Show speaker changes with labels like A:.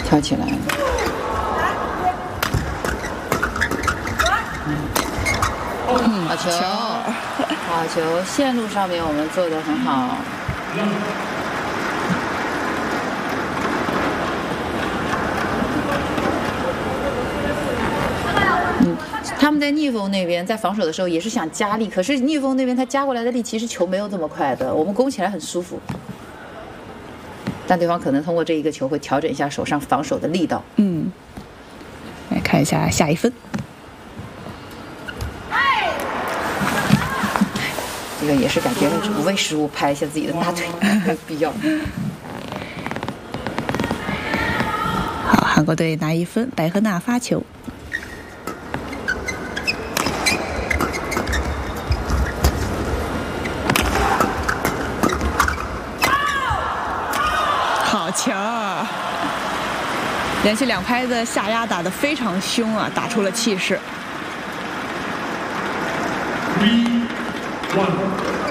A: 跳起来了。好球，好球！线路上面我们做得很好。他们在逆风那边在防守的时候也是想加力，可是逆风那边他加过来的力其实球没有这么快的，我们攻起来很舒服。但对方可能通过这一个球会调整一下手上防守的力道。
B: 来看一下下一分。
A: 这个也是感觉无谓失误，拍一下自己的大腿，没有必要。
B: 好，韩国队拿1分，白赫娜发球。好球！连续2拍的下压打得非常凶啊，打出了气势。
C: 3-1